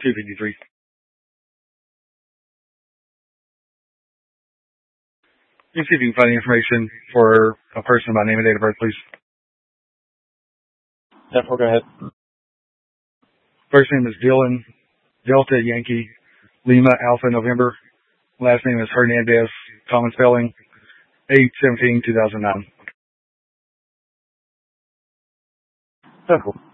253. You see if you can find any information for a person by name and date of birth, please. Yeah, go ahead. First name is Dylan, Delta Yankee, Lima Alpha November. Last name is Hernandez, common spelling, 8/17/2009. Cool.